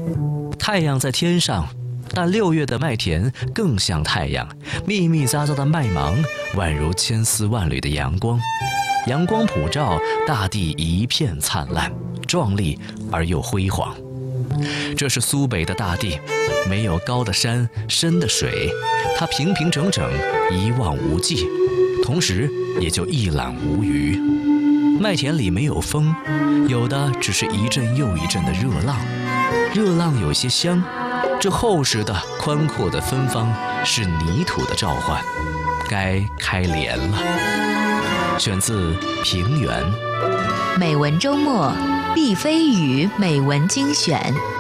太阳在天上，但6月的麦田更像太阳，密密匝匝的麦芒宛如千丝万缕的阳光，阳光普照，大地一片灿烂，壮丽而又辉煌。这是苏北的大地，没有高的山，深的水，它平平整整，一望无际，同时也就一览无余。麦田里没有风，有的只是一阵又一阵的热浪，热浪有些香，这厚实的宽阔的芬芳是泥土的召唤，该开镰了。选自平原。 美文周末，毕飞宇美文精选。